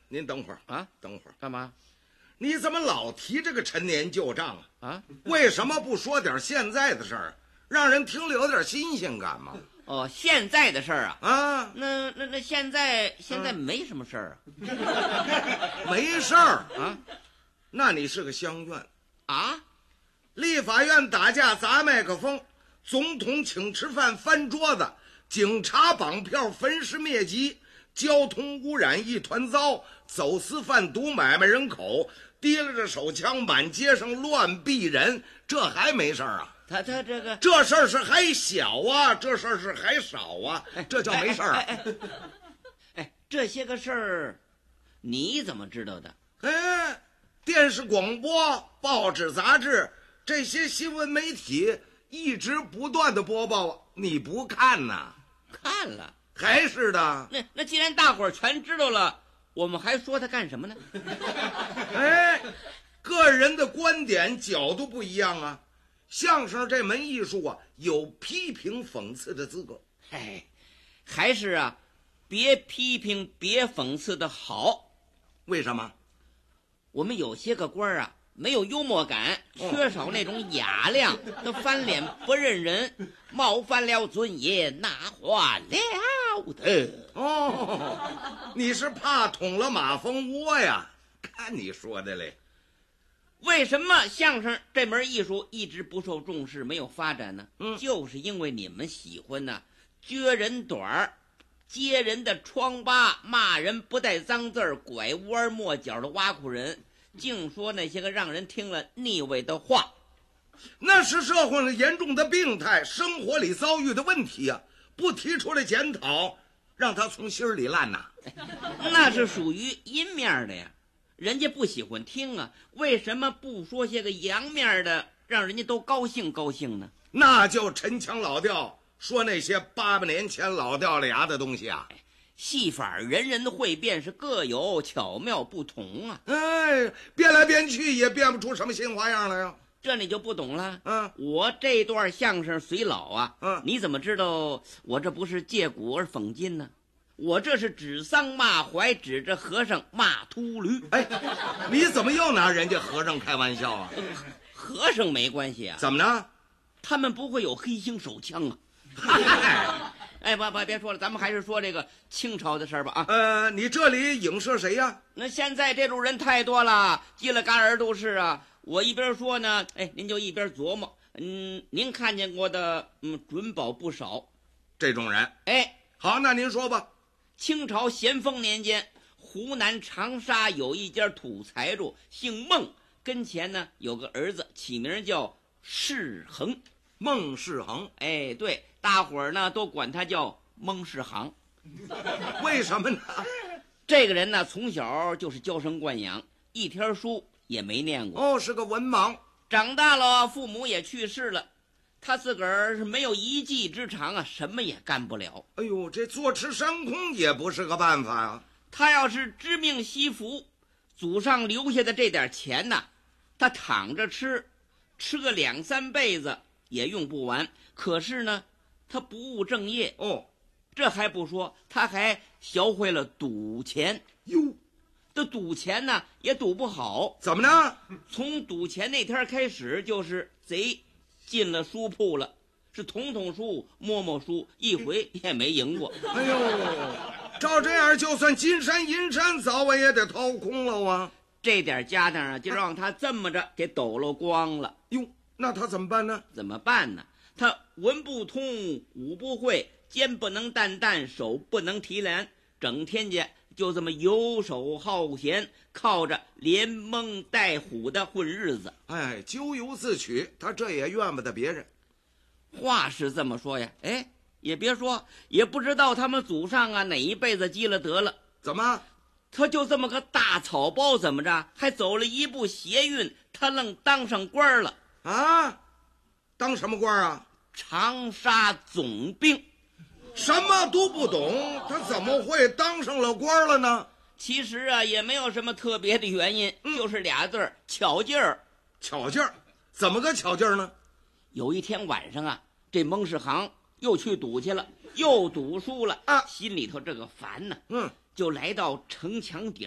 您等会儿啊， 等会儿， 干嘛？ 你怎么老提这个陈年旧账啊？ 啊， 为什么不说点现在的事儿，让人听了有点新鲜感嘛？ 哦，现在的事儿啊？ 啊， 那现在没什么事儿没事儿啊？ 那你是个乡愿啊？ 立法院打架砸麦克风，总统请吃饭翻桌子，警察绑票焚尸灭迹，交通污染一团糟，走私贩毒买卖人口，提拉着手枪满街上乱毙人，这还没事儿啊？ 他这个这事儿是还小啊，这事儿是还少啊，这叫没事儿啊。 哎，这些个事儿你怎么知道的？ 哎，电视广播、报纸杂志这些新闻媒体一直不断的播报，你不看呐？ 看了， 还是的。 那既然大伙儿全知道了，我们还说他干什么呢？ 哎，个人的观点角度不一样啊。相声这门艺术啊，有批评讽刺的资格。 哎，还是啊，别批评别讽刺的好。 为什么？ 我们有些个官啊，没有幽默感，缺少那种雅量，都翻脸不认人，冒犯了尊严，那还了得？ 哦，你是怕捅了马蜂窝呀？看你说的嘞。 为什么相声这门艺术一直不受重视，没有发展呢？就是因为你们喜欢呢，撅人短儿，揭人的疮疤，骂人不带脏字儿，拐弯抹角的挖苦人，净说那些个让人听了腻味的话。 那是社会上严重的病态，生活里遭遇的问题啊，不提出来检讨，让他从心里烂呐。 那是属于阴面的呀，人家不喜欢听啊，为什么不说些个阳面的，让人家都高兴高兴呢？ 那就陈腔老调，说那些800年前老掉了牙的东西啊。 戏法人人会变，是各有巧妙不同啊。 哎，变来变去也变不出什么新花样来呀。 这你就不懂了。 我这段相声随老啊， 你怎么知道我这不是借古而讽今呢？我这是指桑骂槐，指着和尚骂秃驴。 哎，你怎么又拿人家和尚开玩笑啊？ 和尚没关系啊。 怎么呢？ 他们不会有黑心手枪啊。哎，别说了，咱们还是说这个清朝的事儿吧啊。 你这里影射谁呀？ 那现在这种人太多了，叽了嘎儿都是啊。我一边说呢，哎，您就一边琢磨。您看见过的，准保不少。 这种人， 哎， 好，那您说吧。 清朝咸丰年间，湖南长沙有一家土财主，姓孟，跟前呢有个儿子，起名叫世恒。 孟世恒。 哎，对，大伙儿呢都管他叫孟世恒。 为什么呢？ 这个人呢从小就是娇生惯养，一天书也没念过。 是个文盲。 长大了，父母也去世了，他自个儿是没有一技之长啊，什么也干不了。 哎呦，这坐吃山空也不是个办法啊。 他要是知命惜福，祖上留下的这点钱呢，他躺着吃个2、3辈子也用不完。可是呢，他不务正业。这还不说，他还学会了赌钱。 哟， 这赌钱呢也赌不好。 怎么呢？ 从赌钱那天开始，就是贼进了书铺了，是统输摸输，一回也没赢过。 哎呦，照这样就算金山银山早晚也得掏空了啊。 这点家当啊，就让他这么着给抖了光了。 哟，那他怎么办呢？ 怎么办呢？他文不通，武不会，肩不能担，手不能提篮，整天家就这么游手好闲，靠着连蒙带唬的混日子。 哎，咎由自取，他这也怨不得别人。 话是这么说呀，哎，也别说，也不知道他们祖上啊哪一辈子积了德了。 怎么？ 他就这么个大草包，怎么着还走了一步邪运，他愣当上官了啊？当什么官啊？ 长沙总兵。 什么都不懂，他怎么会当上了官了呢？ 其实啊，也没有什么特别的原因，就是俩字儿，巧劲儿。 巧劲儿？怎么个巧劲儿呢？ 有一天晚上啊，这孟世恒又去赌去了，又赌输了啊，心里头这个烦呢，就来到城墙底